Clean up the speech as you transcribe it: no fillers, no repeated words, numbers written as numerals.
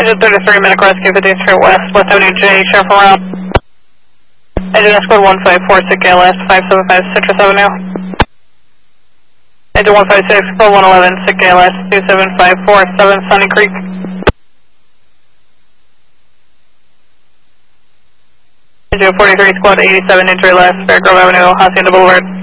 Engine 33, Medic Rescue 15 straight west, West Avenue J, Sheriff around. Engine Escort 154, KLS 575 Citrus Avenue. Engine 156, Pro 111, KLS 27547 Sunny Creek. Engine 43, Squad 87, Entry left, Fairgrove Avenue, Hacienda Boulevard.